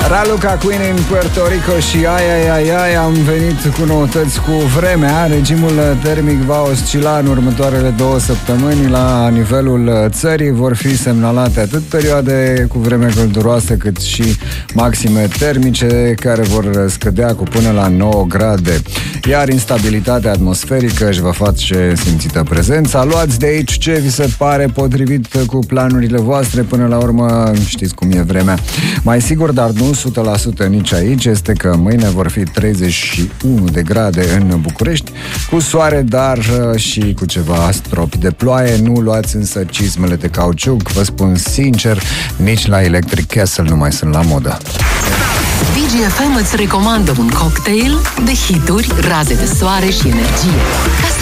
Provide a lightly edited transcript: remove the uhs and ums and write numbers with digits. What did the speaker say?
Raluca Queen în Puerto Rico și ai, am venit cu noutăți cu vremea. Regimul termic va oscila în următoarele 2 săptămâni la nivelul țării. Vor fi semnalate atât perioade cu vreme călduroasă cât și maxime termice care vor scădea cu până la 9 grade. Iar instabilitatea atmosferică își va face simțită prezența. Luați de aici ce vi se pare potrivit cu planurile voastre. Până la urmă știți cum e vremea. Mai sigur, dar nu 100% nici aici, este că mâine vor fi 31 de grade în București, cu soare, dar și cu ceva stropi de ploaie. Nu luați însă cizmele de cauciuc, vă spun sincer, nici la Electric Castle nu mai sunt la modă. DGFM îți recomandă un cocktail de hituri, raze de soare și energie.